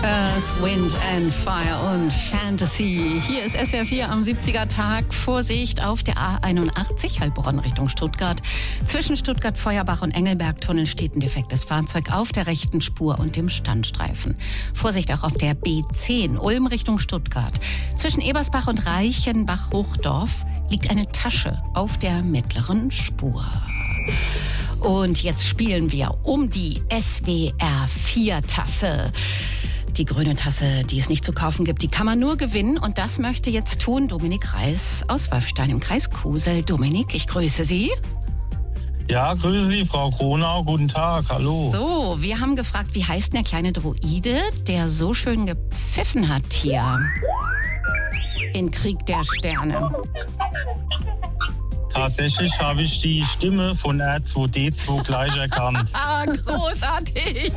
Earth, Wind and Fire und Fantasy. Hier ist SWR 4 am 70er-Tag. Vorsicht auf der A81, Heilbronn Richtung Stuttgart. Zwischen Stuttgart-Feuerbach und Engelberg-Tunnel steht ein defektes Fahrzeug auf der rechten Spur und dem Standstreifen. Vorsicht auch auf der B10, Ulm Richtung Stuttgart. Zwischen Ebersbach und Reichenbach-Hochdorf liegt eine Tasche auf der mittleren Spur. Und jetzt spielen wir um die SWR 4-Tasse. Die grüne Tasse, die es nicht zu kaufen gibt, die kann man nur gewinnen. Und das möchte jetzt tun Dominik Reis aus Wolfstein im Kreis Kusel. Dominik, ich grüße Sie. Ja, grüße Sie, Frau Kronau. Guten Tag, hallo. So, wir haben gefragt, wie heißt denn der kleine Droide, der so schön gepfiffen hat hier in Krieg der Sterne? Tatsächlich habe ich die Stimme von R2D2 gleich erkannt. Ah, großartig.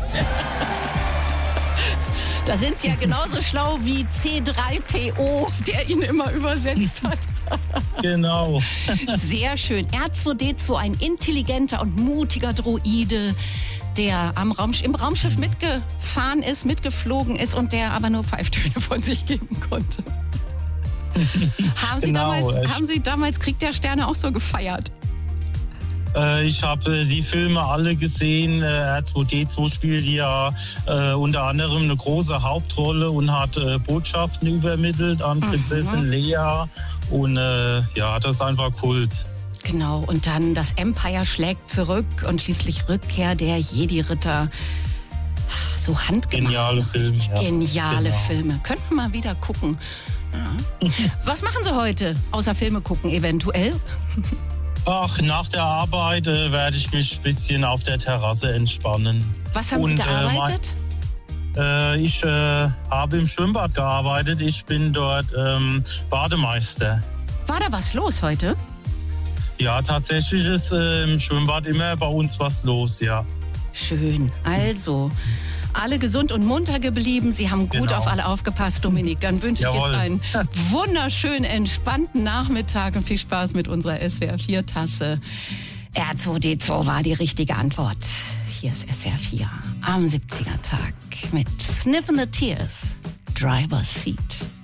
Da sind Sie ja genauso schlau wie C3PO, der ihn immer übersetzt hat. Genau. Sehr schön. R2D2, ein intelligenter und mutiger Droide, der im Raumschiff mitgefahren ist, mitgeflogen ist und der aber nur Pfeiftöne von sich geben konnte. Haben Sie damals Krieg der Sterne auch so gefeiert? Ich habe die Filme alle gesehen. R2D2 spielt ja unter anderem eine große Hauptrolle und hat Botschaften übermittelt an Prinzessin Leia. Und ja, das ist einfach Kult. Genau, und dann das Empire schlägt zurück und schließlich Rückkehr der Jedi-Ritter. So handgemacht. Geniale Filme. Ja. Geniale Filme. Könnten wir mal wieder gucken. Ja. Was machen Sie heute, außer Filme gucken eventuell? Ach, nach der Arbeit werde ich mich ein bisschen auf der Terrasse entspannen. Was haben Sie gearbeitet? Ich habe im Schwimmbad gearbeitet. Ich bin dort Bademeister. War da was los heute? Ja, tatsächlich ist im Schwimmbad immer bei uns was los, ja. Schön. Also, alle gesund und munter geblieben. Sie haben gut auf alle aufgepasst, Dominik. Dann wünsche ich jetzt einen wunderschönen, entspannten Nachmittag und viel Spaß mit unserer SWR 4-Tasse. R2D2 war die richtige Antwort. Hier ist SWR 4 am 70er-Tag mit Sniffin' the Tears, Driver's Seat.